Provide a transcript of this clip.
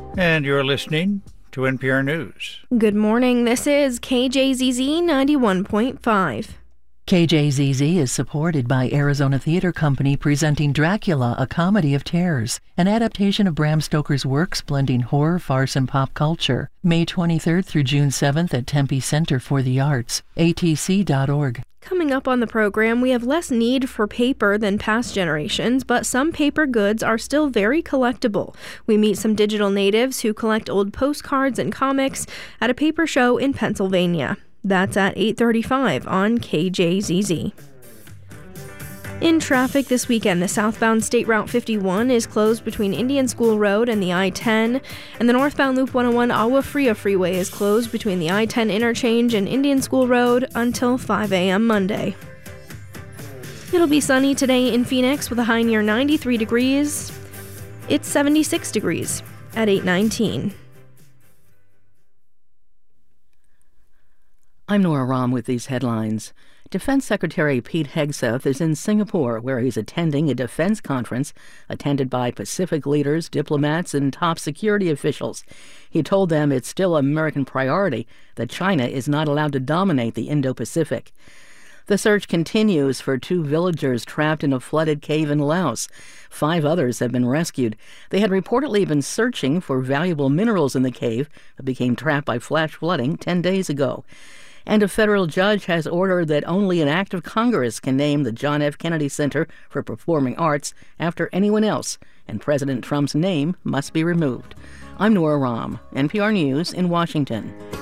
And you're listening to NPR News. Good morning. This is KJZZ 91.5. KJZZ is supported by Arizona Theater Company presenting Dracula, A Comedy of Terrors, an adaptation of Bram Stoker's works blending horror, farce, and pop culture. May 23rd through June 7th at Tempe Center for the Arts, atc.org. Coming up on the program, we have less need for paper than past generations, but some paper goods are still very collectible. We meet some digital natives who collect old postcards and comics at a paper show in Pennsylvania. That's at 8:35 on KJZZ. In traffic this weekend, the southbound State Route 51 is closed between Indian School Road and the I-10, and the northbound Loop 101 Agua Fria Freeway is closed between the I-10 interchange and Indian School Road until 5 a.m. Monday. It'll be sunny today in Phoenix with a high near 93 degrees. It's 76 degrees at 8:19. I'm Nora Rahm with these headlines. Defense Secretary Pete Hegseth is in Singapore, where he's attending a defense conference attended by Pacific leaders, diplomats, and top security officials. He told them it's still an American priority that China is not allowed to dominate the Indo-Pacific. The search continues for 2 villagers trapped in a flooded cave in Laos. 5 others have been rescued. They had reportedly been searching for valuable minerals in the cave but became trapped by flash flooding 10 days ago. And a federal judge has ordered that only an act of Congress can name the John F. Kennedy Center for Performing Arts after anyone else, and President Trump's name must be removed. I'm Nora Rahm, NPR News in Washington.